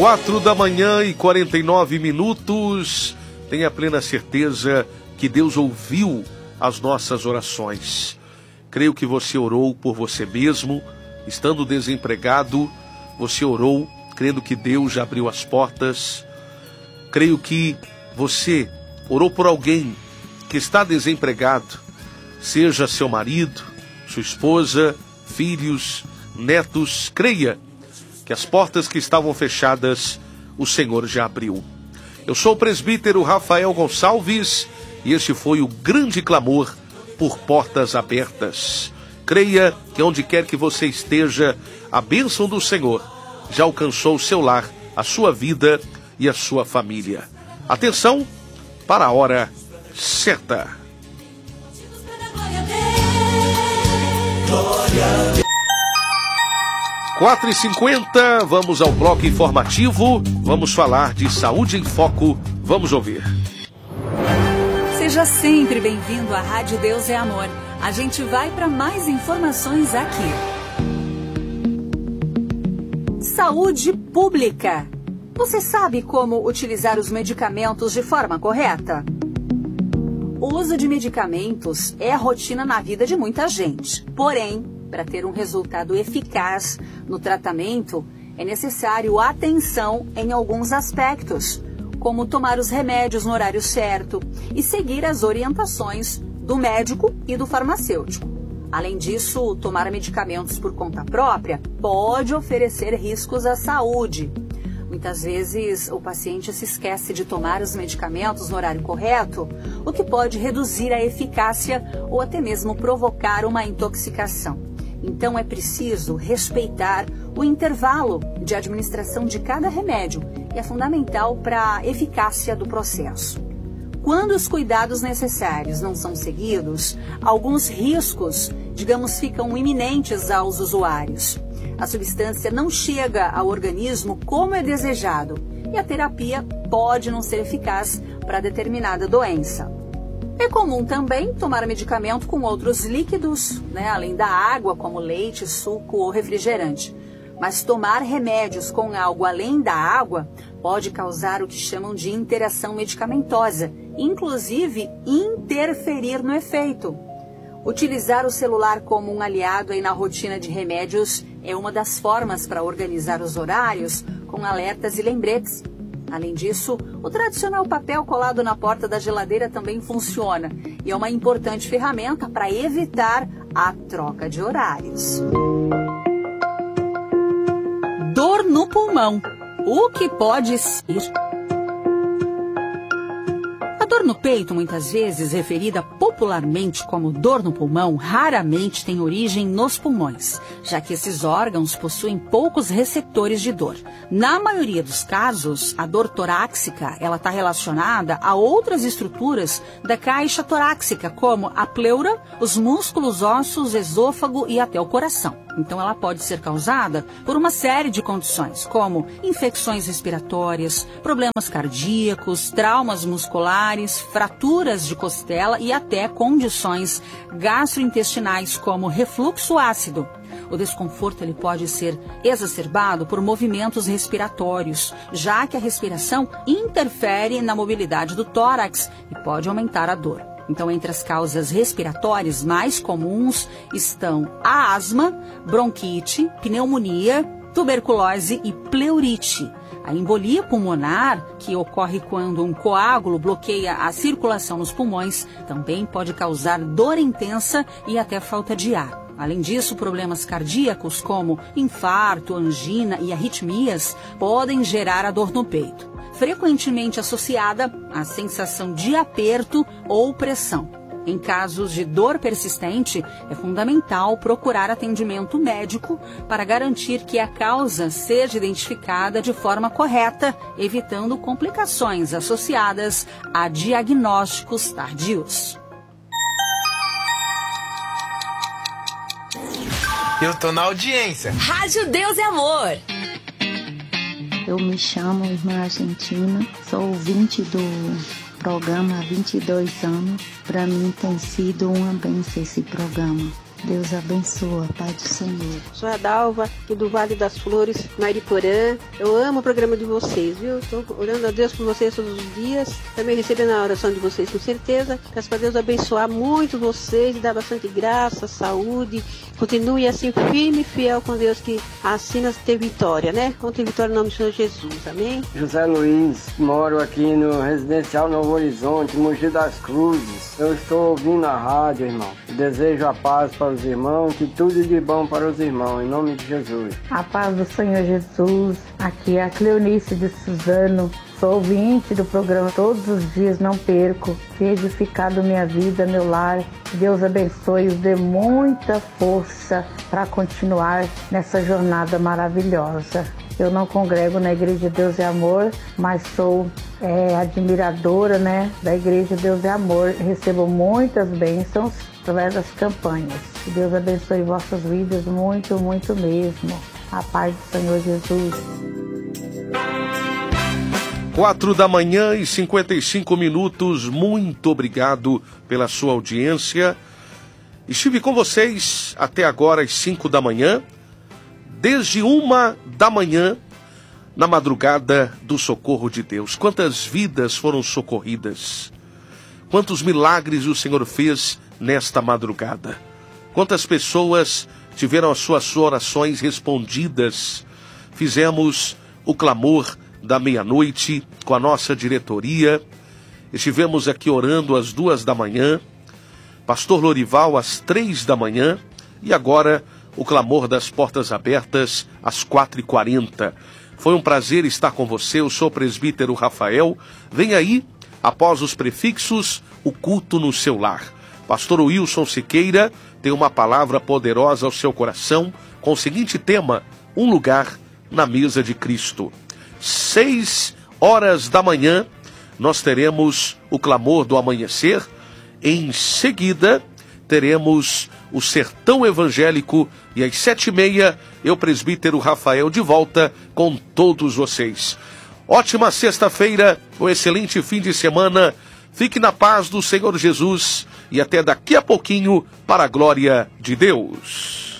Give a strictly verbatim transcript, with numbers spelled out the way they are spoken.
Quatro da manhã e quarenta e nove minutos. Tenha plena certeza que Deus ouviu as nossas orações. Creio que você orou por você mesmo, estando desempregado. Você orou crendo que Deus já abriu as portas. Creio que você orou por alguém que está desempregado, seja seu marido, sua esposa, filhos, netos. Creia que as portas que estavam fechadas, o Senhor já abriu. Eu sou o presbítero Rafael Gonçalves e este foi o grande clamor por portas abertas. Creia que onde quer que você esteja, a bênção do Senhor já alcançou o seu lar, a sua vida e a sua família. Atenção para a hora certa. quatro e cinquenta, vamos ao bloco informativo. Vamos falar de Saúde em Foco. Vamos ouvir. Seja sempre bem-vindo à Rádio Deus é Amor. A gente vai para mais informações aqui. Saúde pública. Você sabe como utilizar os medicamentos de forma correta? O uso de medicamentos é rotina na vida de muita gente. Porém, para ter um resultado eficaz no tratamento, é necessário atenção em alguns aspectos, como tomar os remédios no horário certo e seguir as orientações do médico e do farmacêutico. Além disso, tomar medicamentos por conta própria pode oferecer riscos à saúde. Muitas vezes o paciente se esquece de tomar os medicamentos no horário correto, o que pode reduzir a eficácia ou até mesmo provocar uma intoxicação. Então é preciso respeitar o intervalo de administração de cada remédio e é fundamental para a eficácia do processo. Quando os cuidados necessários não são seguidos, alguns riscos, digamos, ficam iminentes aos usuários. A substância não chega ao organismo como é desejado e a terapia pode não ser eficaz para determinada doença. É comum também tomar medicamento com outros líquidos, né, além da água, como leite, suco ou refrigerante. Mas tomar remédios com algo além da água pode causar o que chamam de interação medicamentosa, inclusive interferir no efeito. Utilizar o celular como um aliado aí na rotina de remédios é uma das formas para organizar os horários com alertas e lembretes. Além disso, o tradicional papel colado na porta da geladeira também funciona e é uma importante ferramenta para evitar a troca de horários. Dor no pulmão. O que pode ser? A dor no peito, muitas vezes referida popularmente como dor no pulmão, raramente tem origem nos pulmões, já que esses órgãos possuem poucos receptores de dor. Na maioria dos casos, a dor torácica ela está relacionada a outras estruturas da caixa torácica, como a pleura, os músculos, ossos, esôfago e até o coração. Então ela pode ser causada por uma série de condições, como infecções respiratórias, problemas cardíacos, traumas musculares, fraturas de costela e até condições gastrointestinais, como refluxo ácido. O desconforto ele pode ser exacerbado por movimentos respiratórios, já que a respiração interfere na mobilidade do tórax e pode aumentar a dor. Então, entre as causas respiratórias mais comuns estão a asma, bronquite, pneumonia, tuberculose e pleurite. A embolia pulmonar, que ocorre quando um coágulo bloqueia a circulação nos pulmões, também pode causar dor intensa e até falta de ar. Além disso, problemas cardíacos como infarto, angina e arritmias podem gerar a dor no peito, frequentemente associada à sensação de aperto ou pressão. Em casos de dor persistente, é fundamental procurar atendimento médico para garantir que a causa seja identificada de forma correta, evitando complicações associadas a diagnósticos tardios. Eu tô na audiência. Rádio Deus é Amor. Eu me chamo Irmã Argentina, sou ouvinte do programa há vinte e dois anos. Para mim tem sido uma bênção esse programa. Deus abençoe, Pai do Senhor. Sou a Dalva, aqui do Vale das Flores, Mariporã. Eu amo o programa de vocês, viu? Estou orando a Deus por vocês todos os dias. Também recebendo a oração de vocês, com certeza. Peço para Deus abençoar muito vocês, dar bastante graça, saúde. Continue assim, firme e fiel com Deus, que assim nós ter vitória, né? Vamos ter vitória no nome do Senhor Jesus, amém? José Luiz, moro aqui no Residencial Novo Horizonte, Mogi das Cruzes. Eu estou ouvindo a rádio, irmão. Desejo a paz para os irmãos, que tudo de bom para os irmãos, em nome de Jesus. A paz do Senhor Jesus. Aqui é a Cleonice de Suzano. Sou ouvinte do programa todos os dias, não perco. Tem edificado minha vida, meu lar. Deus abençoe e os dê muita força para continuar nessa jornada maravilhosa. Eu não congrego na Igreja Deus é Amor, mas sou é, admiradora, né, da Igreja Deus é Amor. Recebo muitas bênçãos através das campanhas. Que Deus abençoe vossas vidas muito, muito mesmo. A paz do Senhor Jesus. Quatro da manhã e cinquenta e cinco minutos. Muito obrigado pela sua audiência. Estive com vocês até agora às cinco da manhã. Desde uma da manhã, na madrugada do socorro de Deus. Quantas vidas foram socorridas? Quantos milagres o Senhor fez nesta madrugada? Quantas pessoas tiveram as suas orações respondidas? Fizemos o clamor da meia-noite com a nossa diretoria. Estivemos aqui orando às duas da manhã. Pastor Lorival às três da manhã. E agora o clamor das portas abertas às quatro e quarenta. Foi um prazer estar com você. Eu sou o presbítero Rafael. Vem aí, após os prefixos, o culto no seu lar. Pastor Wilson Siqueira tem uma palavra poderosa ao seu coração com o seguinte tema: um lugar na mesa de Cristo. Seis horas da manhã, nós teremos o clamor do amanhecer. Em seguida, teremos o Sertão Evangélico e às sete e meia, eu, presbítero Rafael, de volta com todos vocês. Ótima sexta-feira, um excelente fim de semana. Fique na paz do Senhor Jesus e até daqui a pouquinho, para a glória de Deus.